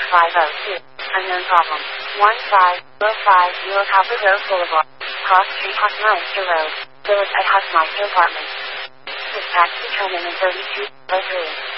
502. Unknown problem. 1505 Copper Grove Boulevard. Cross Street, Hockmeister Road. Village at Hockmeister Apartments. Dispatch determined in 3203.